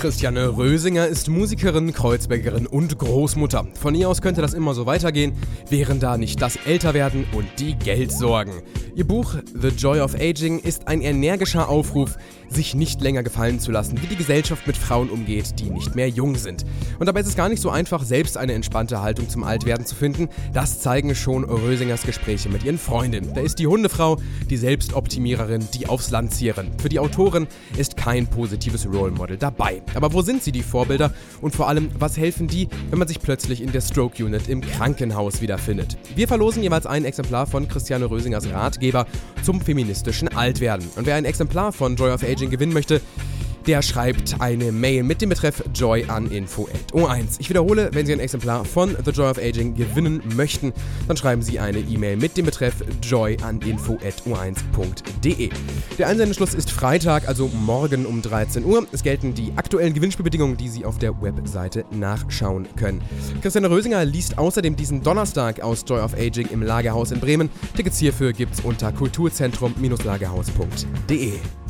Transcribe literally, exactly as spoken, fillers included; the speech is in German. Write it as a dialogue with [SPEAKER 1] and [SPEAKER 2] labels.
[SPEAKER 1] Christiane Rösinger ist Musikerin, Kreuzbäckerin und Großmutter. Von ihr aus könnte das immer so weitergehen, wären da nicht das Älterwerden und die Geldsorgen. Ihr Buch The Joy of Aging ist ein energischer Aufruf, sich nicht länger gefallen zu lassen, wie die Gesellschaft mit Frauen umgeht, die nicht mehr jung sind. Und dabei ist es gar nicht so einfach, selbst eine entspannte Haltung zum Altwerden zu finden. Das zeigen schon Rösingers Gespräche mit ihren Freundinnen. Da ist die Hundefrau, die Selbstoptimiererin, die Aufs-Land-Zieherin. Für die Autorin ist kein positives Role Model dabei. Aber wo sind sie, die Vorbilder? Und vor allem, was helfen die, wenn man sich plötzlich in der Stroke Unit im Krankenhaus wiederfindet? Wir verlosen jeweils ein Exemplar von Christiane Rösingers Ratgeber zum feministischen Altwerden. Und wer ein Exemplar von Joy of Aging gewinnen möchte, der schreibt eine Mail mit dem Betreff Joy an info at o eins. Ich wiederhole, wenn Sie ein Exemplar von The Joy of Aging gewinnen möchten, dann schreiben Sie eine E-Mail mit dem Betreff Joy an info at o eins punkt de. Der Einsendeschluss ist Freitag, also morgen um dreizehn Uhr. Es gelten die aktuellen Gewinnspielbedingungen, die Sie auf der Webseite nachschauen können. Christiane Rösinger liest außerdem diesen Donnerstag aus Joy of Aging im Lagerhaus in Bremen. Tickets hierfür gibt's unter kulturzentrum Bindestrich lagerhaus punkt de.